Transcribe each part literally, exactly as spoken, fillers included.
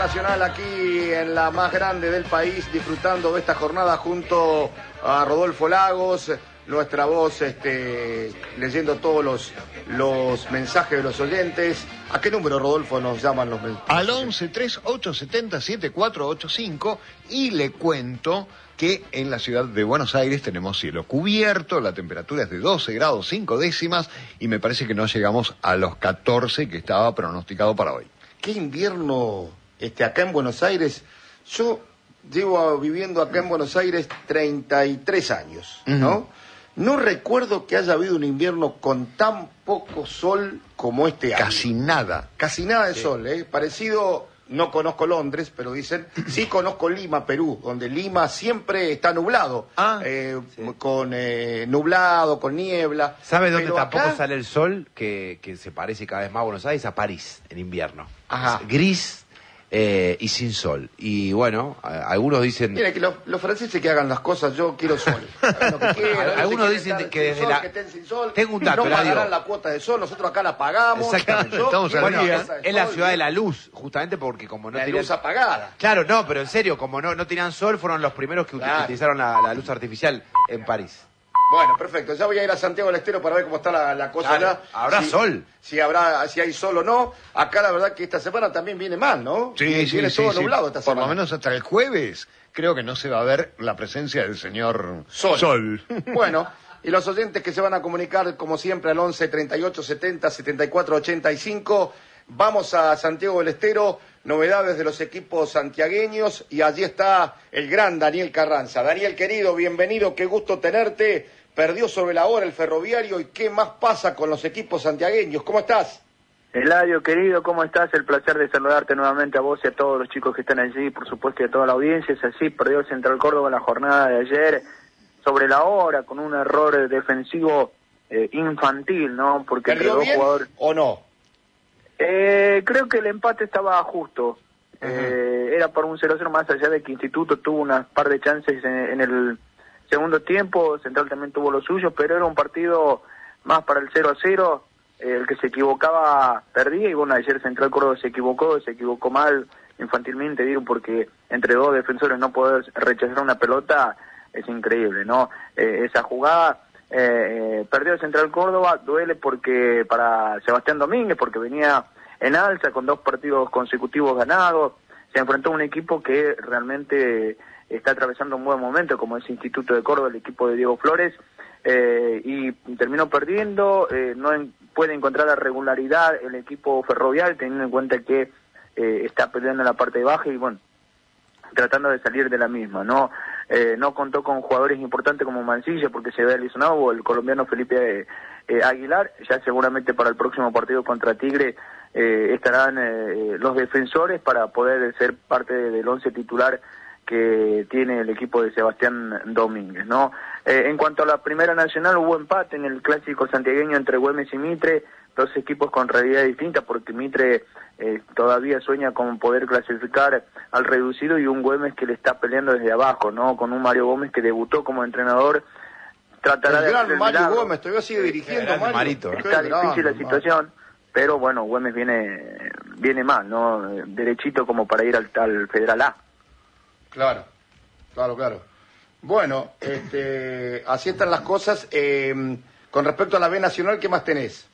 Nacional aquí en la más grande del país, disfrutando de esta jornada junto a Rodolfo Lagos, nuestra voz este, leyendo todos los, los mensajes de los oyentes. ¿A qué número, Rodolfo, nos llaman los mensajes? Al once, tres ocho siete cero, siete cuatro ocho cinco, y le cuento que en la ciudad de Buenos Aires tenemos cielo cubierto, la temperatura es de doce grados cinco décimas y me parece que no llegamos a los catorce que estaba pronosticado para hoy. ¿Qué invierno este, acá en Buenos Aires? Yo llevo viviendo acá en Buenos Aires treinta y tres años, ¿no? Uh-huh. No recuerdo que haya habido un invierno con tan poco sol como este año. Casi nada. Casi nada de sí. sol, ¿eh? Parecido, no conozco Londres, pero dicen, sí conozco Lima, Perú, donde Lima siempre está nublado. Ah, eh, sí. Con eh, nublado, con niebla. ¿Sabes dónde pero tampoco acá... sale el sol? Que, que se parece cada vez más a Buenos Aires, a París, en invierno. Ajá. Es gris eh, y sin sol. Y bueno, a, algunos dicen... Mira, que los, los franceses que hagan las cosas, yo quiero sol. Hagan lo que quieran, algunos no dicen estar que sin desde sol, la... que estén sin sol, Tengo un dato, no pagarán Eladio. la cuota de sol, nosotros acá la pagamos. Exactamente. Yo Estamos quiero al Bueno, día. la casa de es la sol, ciudad de ¿sí? la luz, justamente porque como no La tenían... luz apagada. Claro, no, pero en serio, como no, no tenían sol, fueron los primeros que Claro. utilizaron la, la luz artificial en París. Bueno, perfecto. Ya voy a ir a Santiago del Estero para ver cómo está la, la cosa Claro, allá. ¿habrá si, sol? Si habrá, si hay sol o no. Acá la verdad que esta semana también viene mal, ¿no? Sí, viene, sí, viene sí, todo sí. nublado esta Por semana. lo menos hasta el jueves creo que no se va a ver la presencia del señor Sol. Sol. Bueno, y los oyentes que se van a comunicar, como siempre, al once, treinta y ocho, setenta, setenta y cuatro, ochenta y cinco. Vamos a Santiago del Estero, novedades de los equipos santiagueños, y allí está el gran Daniel Carranza. Daniel, querido, bienvenido, qué gusto tenerte. Perdió sobre la hora el Ferroviario, y qué más pasa con los equipos santiagueños. ¿Cómo estás? Eladio, querido, ¿cómo estás? El placer de saludarte nuevamente a vos y a todos los chicos que están allí, por supuesto, y a toda la audiencia. Es así, perdió el Central Córdoba en la jornada de ayer, sobre la hora, con un error defensivo eh, infantil, ¿no? Porque entre ¿Perdió dos bien jugadores... o no? Eh, creo que el empate estaba justo. Eh, era por un cero cero, más allá de que Instituto tuvo unas par de chances en, en el segundo tiempo. Central también tuvo lo suyo, pero era un partido más para el cero a cero. Eh, el que se equivocaba perdía, y bueno, ayer Central Córdoba se equivocó, se equivocó mal infantilmente, digo, porque entre dos defensores no poder rechazar una pelota es increíble, ¿no? Eh, esa jugada eh, eh, perdió Central Córdoba, duele porque para Sebastián Domínguez, porque venía en alza con dos partidos consecutivos ganados, se enfrentó a un equipo que realmente está atravesando un buen momento, como es Instituto de Córdoba, el equipo de Diego Flores, eh, y terminó perdiendo. eh, no en, puede encontrar la regularidad el equipo Ferrovial, teniendo en cuenta que eh, está peleando en la parte baja y bueno, tratando de salir de la misma, ¿no? Eh, no contó con jugadores importantes como Mancilla porque se ve lesionado, o el colombiano Felipe eh, eh, Aguilar. Ya seguramente para el próximo partido contra Tigre eh, estarán eh, los defensores para poder ser parte del once titular que tiene el equipo de Sebastián Domínguez, ¿no? Eh, en cuanto a la Primera Nacional, hubo empate en el clásico santiagueño entre Güemes y Mitre, dos equipos con realidad distinta, porque Mitre eh, todavía sueña con poder clasificar al reducido, y un Güemes que le está peleando desde abajo, ¿no? Con un Mario Gómez que debutó como entrenador, tratará El de gran hacer el Mario milagro. Gómez, todavía sigue dirigiendo, grande Mario. Marito. Qué Está grande, difícil la Mario. situación, pero bueno, Güemes viene viene mal, ¿no? Derechito como para ir al, al Federal A. Claro, claro, claro. Bueno, este, así están las cosas. Eh, con respecto a la B Nacional, ¿qué más tenés?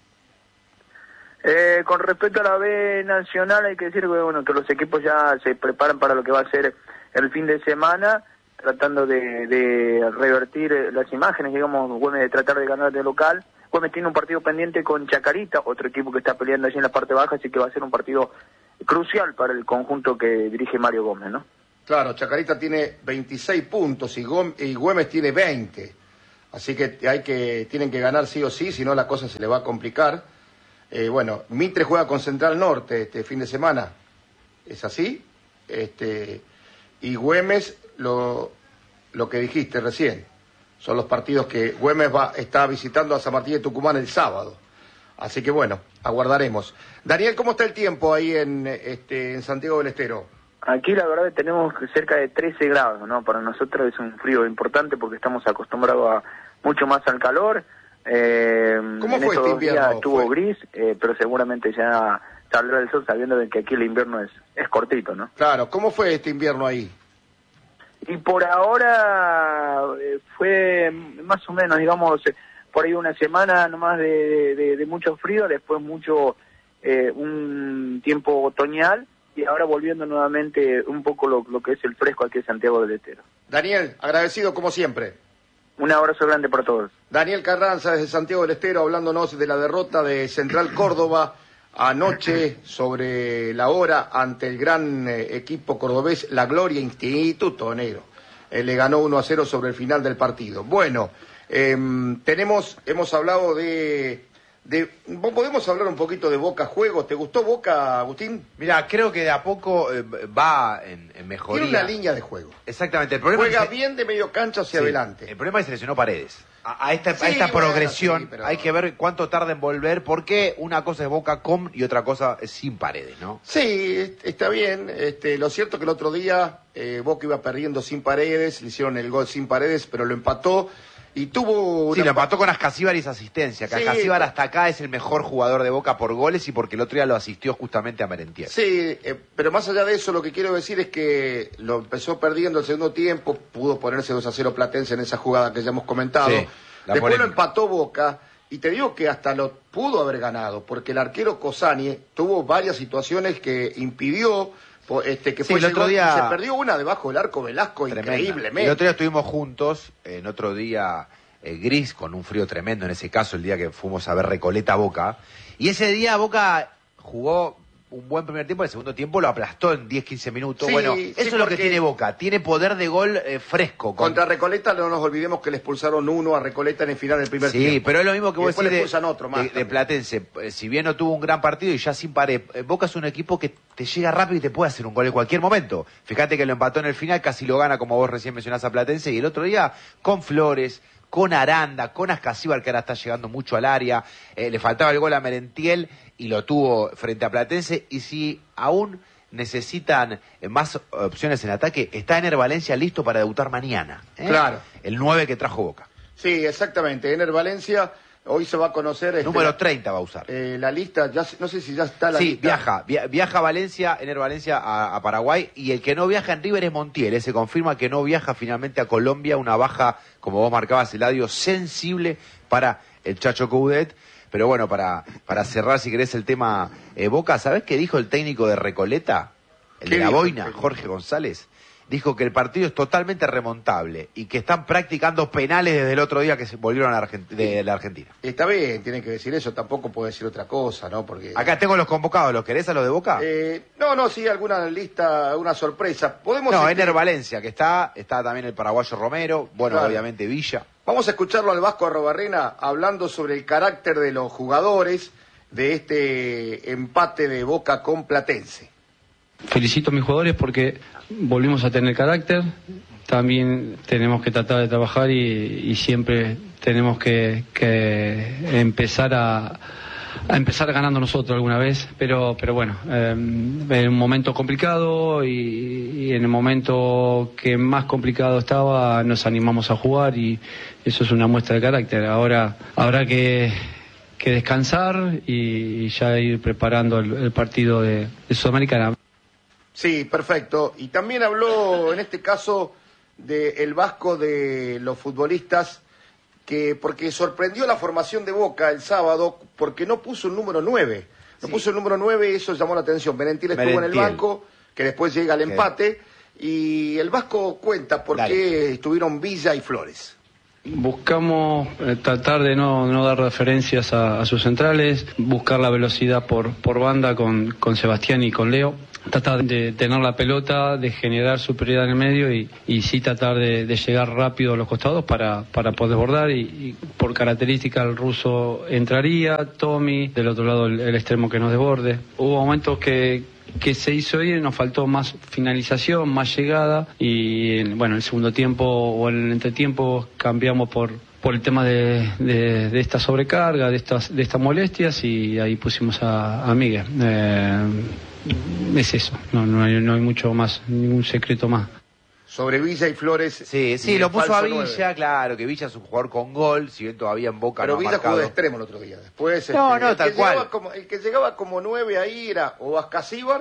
Eh, con respecto a la B Nacional, hay que decir que, bueno, que los equipos ya se preparan para lo que va a ser el fin de semana, tratando de, de revertir las imágenes, digamos, Güemes de tratar de ganar de local. Güemes tiene un partido pendiente con Chacarita, otro equipo que está peleando allí en la parte baja, así que va a ser un partido crucial para el conjunto que dirige Mario Gómez, ¿no? Claro, Chacarita tiene veintiséis puntos y, Gom- y Güemes tiene veinte. Así que hay que tienen que ganar sí o sí, si no la cosa se le va a complicar. Eh, bueno, Mitre juega con Central Norte este fin de semana. ¿Es así? Este, y Güemes, lo, lo que dijiste recién, son los partidos que Güemes va, está visitando a San Martín de Tucumán el sábado. Así que bueno, aguardaremos. Daniel, ¿cómo está el tiempo ahí en, este, en Santiago del Estero? Aquí la verdad tenemos cerca de trece grados, ¿no? Para nosotros es un frío importante porque estamos acostumbrados a mucho más al calor. Eh, ¿Cómo en fue estos este dos días invierno? estuvo ¿Fue? gris, eh, pero seguramente ya saldrá el sol sabiendo de que aquí el invierno es, es cortito, ¿no? Claro, ¿cómo fue este invierno ahí? Y por ahora eh, fue más o menos, digamos, eh, por ahí una semana nomás de, de, de mucho frío, después mucho, eh, un tiempo otoñal, y ahora volviendo nuevamente un poco lo, lo que es el fresco aquí en Santiago del Estero. Daniel, agradecido como siempre. Un abrazo grande para todos. Daniel Carranza desde Santiago del Estero hablándonos de la derrota de Central Córdoba anoche sobre la hora ante el gran eh, equipo cordobés La Gloria Instituto Negro. Eh, le ganó uno a cero sobre el final del partido. Bueno, eh, tenemos, hemos hablado de, de... ¿Podemos hablar un poquito de Boca Juegos? ¿Te gustó Boca, Agustín? Mira, creo que de a poco eh, va en, en mejoría. Tiene una línea de juego. Exactamente. El problema Juega es que se... bien de medio cancha hacia sí, adelante. El problema es que se lesionó Paredes. A, a esta, Sí, a esta bueno, progresión sí, pero... hay que ver cuánto tarda en volver, porque una cosa es Boca con y otra cosa es sin Paredes, ¿no? Sí, está bien. Este, lo cierto es que el otro día eh, Boca iba perdiendo sin Paredes, le hicieron el gol sin Paredes, pero lo empató y tuvo... Una... Sí, lo empató con Ascasíbar y esa asistencia, que Sí, Ascasíbar pero... hasta acá es el mejor jugador de Boca por goles y porque el otro día lo asistió justamente a Merentiel. Sí, eh, pero más allá de eso, lo que quiero decir es que lo empezó perdiendo el segundo tiempo, pudo ponerse dos a cero Platense en esa jugada que ya hemos comentado. Sí, después polémica. lo empató Boca, y te digo que hasta lo pudo haber ganado, porque el arquero Cosani tuvo varias situaciones que impidió... Este, que Sí, fue el otro día... Se perdió una debajo del arco Velasco, Tremenda. increíblemente. El otro día estuvimos juntos, en otro día eh, gris, con un frío tremendo, en ese caso, el día que fuimos a ver Recoleta Boca. Y ese día Boca jugó un buen primer tiempo, el segundo tiempo lo aplastó en diez, quince minutos. Sí, bueno, sí, eso es lo que tiene Boca, tiene poder de gol eh, fresco. Con... Contra Recoleta no nos olvidemos que le expulsaron uno a Recoleta en el final del primer sí, tiempo. Sí, pero es lo mismo que y vos decís le expulsan de, otro más de, de Platense. Eh, Si bien no tuvo un gran partido y ya sin pared, eh, Boca es un equipo que te llega rápido y te puede hacer un gol en cualquier momento. Fíjate que lo empató en el final, casi lo gana, como vos recién mencionás, a Platense, y el otro día con Flores, con Aranda, con Ascasíbar, que ahora está llegando mucho al área, eh, le faltaba el gol a Merentiel y lo tuvo frente a Platense. Y si aún necesitan eh, más opciones en ataque, está Ener Valencia listo para debutar mañana, ¿eh? Claro. El nueve que trajo Boca. Sí, exactamente. Ener Valencia, hoy se va a conocer... Este, Número treinta va a usar. Eh, la lista, ya no sé si ya está la sí, lista. viaja, via, viaja Valencia, Ener Valencia a, a Paraguay, y el que no viaja en River es Montiel, ¿eh? Se confirma que no viaja finalmente a Colombia, una baja, como vos marcabas, Eladio, sensible para el Chacho Coudet. Pero bueno, para, para cerrar, si querés, el tema eh, Boca, ¿sabés qué dijo el técnico de Recoleta? El de la boina, Jorge González. Dijo que el partido es totalmente remontable y que están practicando penales desde el otro día que se volvieron a Argent- de la Argentina. Está bien, tienen que decir eso, tampoco puede decir otra cosa, ¿no? Porque... Acá tengo los convocados, ¿los querés a los de Boca? Eh, no, no, sí, alguna lista, una sorpresa. Podemos... No, este... Ener Valencia, que está, está también el paraguayo Romero, bueno, Claro. obviamente Villa. Vamos a escucharlo al Vasco Arrobarrena hablando sobre el carácter de los jugadores de este empate de Boca con Platense. Felicito a mis jugadores porque volvimos a tener carácter, también tenemos que tratar de trabajar y, y siempre tenemos que, que empezar a, a empezar ganando nosotros alguna vez, pero pero bueno, eh, en un momento complicado y, y en el momento que más complicado estaba nos animamos a jugar y eso es una muestra de carácter. Ahora habrá que que descansar y, y ya ir preparando el, el partido de, de Sudamericana. Sí, perfecto. Y también habló, en este caso, del Vasco de los futbolistas, que porque sorprendió la formación de Boca el sábado, porque no puso un número nueve. No Sí. puso el número nueve y eso llamó la atención. Merentiel estuvo en el Merentiel. banco, que después llega al empate, y el Vasco cuenta por Dale. qué estuvieron Villa y Flores. Buscamos eh, tratar de no, no dar referencias a, a sus centrales, buscar la velocidad por, por banda con, con Sebastián y con Leo, tratar de tener la pelota, de generar superioridad en el medio y, y sí tratar de, de llegar rápido a los costados para, para poder desbordar y, y por característica el ruso entraría, Tommy, del otro lado el, el extremo que nos desborde. Hubo momentos que que se hizo bien, nos faltó más finalización, más llegada y bueno, en el segundo tiempo o en el entretiempo cambiamos por por el tema de, de, de esta sobrecarga, de estas de estas molestias y ahí pusimos a, a Miguel. Eh, es eso, no, no hay, no hay mucho más, ningún secreto más. sobre Villa y Flores. Sí, y sí, el lo puso a falso Villa, nueve. claro, que Villa es un jugador con gol, si bien todavía en Boca Pero no ha Villa marcado. jugó de extremo el otro día. Después, No, este, no, el tal que cual. llegaba como, el que llegaba como nueve ahí era o Ascasíbar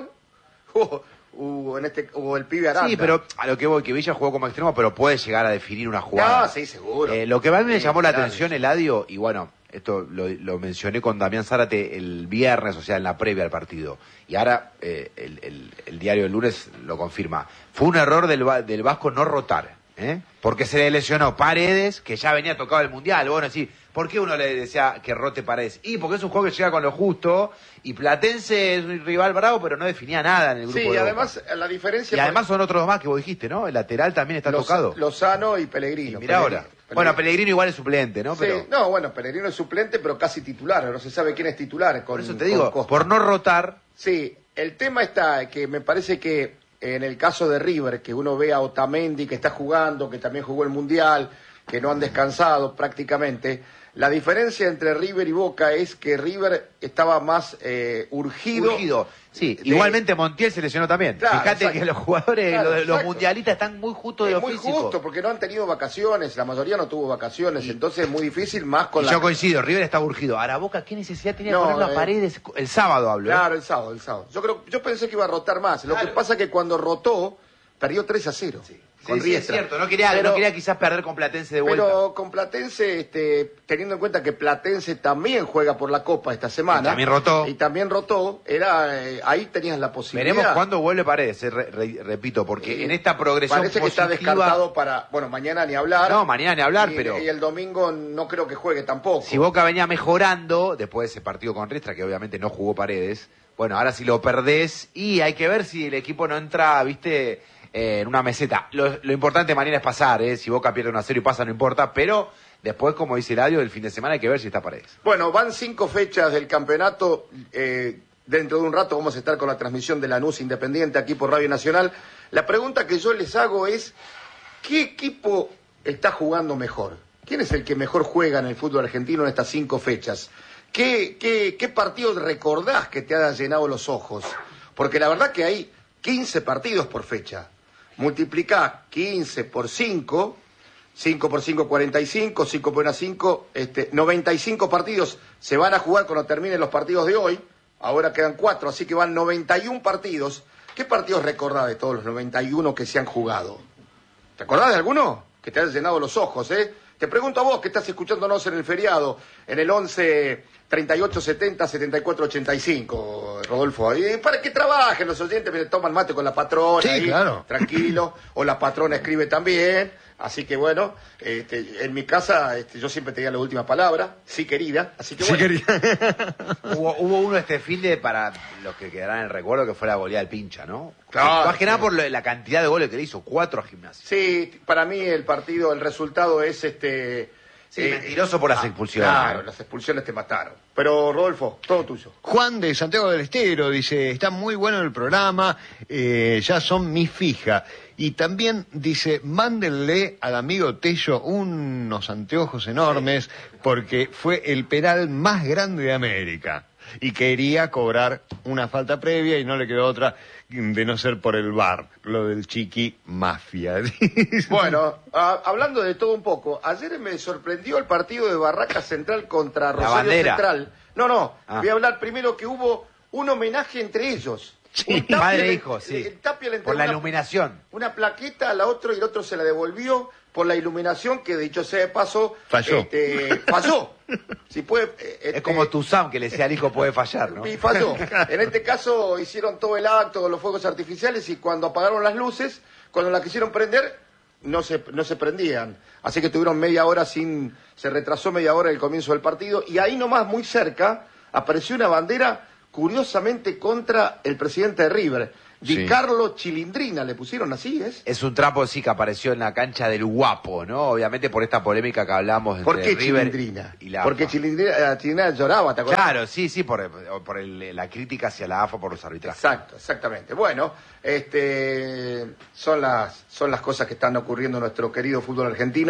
o, o, en este, o el pibe Aranda. Sí, pero a lo que voy, que Villa jugó como extremo, pero puede llegar a definir una jugada. No, sí, seguro. Eh, lo que más me Sí, llamó la claro. atención, Eladio, y bueno, esto lo, lo mencioné con Damián Zárate el viernes, o sea, en la previa al partido, y ahora eh, el, el, el diario del lunes lo confirma. Fue un error del, Va- del Vasco no rotar, ¿eh? Porque se le lesionó Paredes, que ya venía tocado el Mundial. Bueno, sí, ¿por qué uno le decía que rote Paredes? Y porque es un juego que llega con lo justo, y Platense es un rival bravo, pero no definía nada en el grupo Sí, de y Boca. además la diferencia... Y además son otros dos más que vos dijiste, ¿no? El lateral también está Los- tocado. Lozano y Pellegrino. Y mirá ahora. Pellegrino. Bueno, Pellegrino igual es suplente, ¿no? Sí, Pero no, bueno, Pellegrino es suplente, pero casi titular. No se sabe quién es titular. Con, por eso te con digo, Costa. por no rotar, Sí, el tema está que me parece que en el caso de River, que uno ve a Otamendi que está jugando, que también jugó el Mundial, que no han descansado prácticamente, la diferencia entre River y Boca es que River estaba más eh, urgido. urgido. Sí, de- igualmente Montiel se lesionó también. Claro, Fíjate exacto. que los jugadores, Claro, los, los exacto. mundialistas están muy justos de Es lo muy físico. justo, porque no han tenido vacaciones, la mayoría no tuvo vacaciones, entonces es muy difícil más con Y la... yo coincido, River está urgido. Ahora Boca, ¿qué necesidad tenía No, de poner las eh. paredes? El sábado hablo. ¿eh? Claro, el sábado, el sábado. Yo creo, yo pensé que iba a rotar más. Lo Claro. que pasa es que cuando rotó, perdió tres a cero. Con Sí, sí, es Riestra. cierto. No quería, Pero- no quería quizás perder con Platense de vuelta. Pero con Platense, este, teniendo en cuenta que Platense también juega por la Copa esta semana. Y también rotó. Y también rotó, era, eh, ahí tenías la posibilidad. Veremos cuándo vuelve Paredes, eh, re- re- repito, porque Eh, en esta progresión Parece que está positiva- descartado para, bueno, mañana ni hablar. No, mañana ni hablar, y, pero- Y el domingo no creo que juegue tampoco. Si Boca venía mejorando, después de ese partido con Riestra, que obviamente no jugó Paredes, bueno, ahora si lo perdés, y hay que ver si el equipo no entra, viste, eh, en una meseta. Lo, lo importante mañana es pasar, ¿eh? Si Boca pierde uno a cero y pasa, no importa, pero después, como dice Eladio, el fin de semana hay que ver si está Paredes. Bueno, van cinco fechas del campeonato. eh, dentro de un rato vamos a estar con la transmisión de Lanús Independiente aquí por Radio Nacional. La pregunta que yo les hago es, ¿qué equipo está jugando mejor? ¿Quién es el que mejor juega en el fútbol argentino en estas cinco fechas? ¿Qué, qué, qué partidos recordás que te haya llenado los ojos? Porque la verdad que hay quince partidos por fecha. Multiplicá quince por cinco, cinco por cinco, cuarenta y cinco, cinco por uno, cinco, este, noventa y cinco partidos se van a jugar cuando terminen los partidos de hoy. Ahora quedan cuatro, así que van noventa y uno partidos. ¿Qué partidos recordás de todos los noventa y uno que se han jugado? ¿Te acordás de alguno? Que te haya llenado los ojos, ¿eh? Te pregunto a vos que estás escuchándonos en el feriado, en el once treinta y ocho setenta setenta y cuatro ochenta y cinco, Rodolfo. Y para que trabajen los oyentes, me toman mate con la patrona, Sí, ahí, claro. tranquilo, o la patrona escribe también. Así que bueno, este, en mi casa este, yo siempre tenía la última palabra, sí querida, así que Sí, bueno. quería. Hubo, hubo uno este fin de, para los que quedarán en el recuerdo, que fue la goleada del Pincha, ¿no? Claro, Más que nada sí. por lo- la cantidad de goles que le hizo, cuatro a Gimnasia. Sí, para mí el partido, el resultado es este... Sí, mentiroso por las expulsiones. Claro, las expulsiones te mataron. Pero Rodolfo, todo tuyo. Juan de Santiago del Estero dice, está muy bueno el programa, eh, ya son mi fija. Y también dice, mándenle al amigo Tello unos anteojos enormes porque fue el penal más grande de América. Y quería cobrar una falta previa y no le quedó otra de no ser por el V A R, lo del Chiqui Mafia. Bueno, a- hablando de todo un poco, ayer me sorprendió el partido de Barraca Central contra Rosario bandera. Central. No, no, Ah. voy a hablar primero que hubo un homenaje entre ellos. Sí, Un Tapia padre e le- hijo, sí. el Tapia le entregó Por la una- iluminación. Una plaqueta al otro y el otro se la devolvió por la iluminación que, dicho sea de paso, Falló. este, falló. Si puede, eh, este, Es como tu Sam que le decía al hijo puede fallar, ¿no? y falló. En este caso hicieron todo el acto, los fuegos artificiales, y cuando apagaron las luces, cuando la quisieron prender, no se, no se prendían. Así que tuvieron media hora sin... Se retrasó media hora el comienzo del partido, y ahí nomás, muy cerca, apareció una bandera curiosamente contra el presidente de River. Di Sí. Carlo Chilindrina, le pusieron así, ¿es? Es un trapo, sí, que apareció en la cancha del Guapo, ¿no? Obviamente por esta polémica que hablamos entre ¿Por qué River Chilindrina? y la Porque A F A. Chilindrina, Chilindrina lloraba, ¿te acuerdas? Claro, sí, sí, por, por el- la crítica hacia la A F A por los arbitrajes. Exacto, exactamente. Bueno, este, son las, son las cosas que están ocurriendo en nuestro querido fútbol argentino.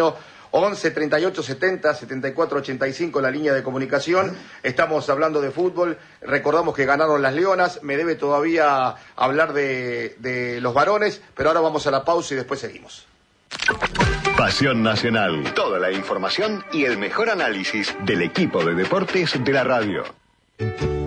once, treinta y ocho, setenta, setenta y cuatro, ochenta y cinco, la línea de comunicación. Estamos hablando de fútbol. Recordamos que ganaron las Leonas. Me debe todavía hablar de, de los varones, pero ahora vamos a la pausa y después seguimos. Pasión Nacional. Toda la información y el mejor análisis del equipo de deportes de la radio.